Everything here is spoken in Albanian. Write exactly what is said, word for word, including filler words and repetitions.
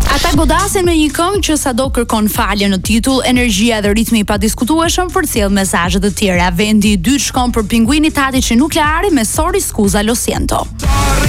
Ata godasin me një këngë që sado kërkon falje në titull, energjia dhe ritmi i padiskutueshëm përcjell mesazhe të tjera. Vendi i dytë shkon për Pinguini Tatiçi Nukleari me Sorry Scusa Lo Siento.